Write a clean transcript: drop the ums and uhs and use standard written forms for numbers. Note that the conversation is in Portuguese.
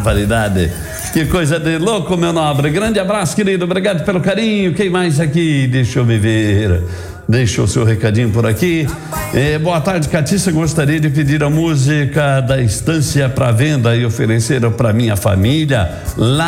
barbaridade. Que coisa de louco, meu nobre. Grande abraço, querido. Obrigado pelo carinho. Quem mais aqui? Deixa eu me ver. Deixa o seu recadinho por aqui. Boa tarde, Catiça. Gostaria de pedir a música da Estância para venda e oferecer para minha família lá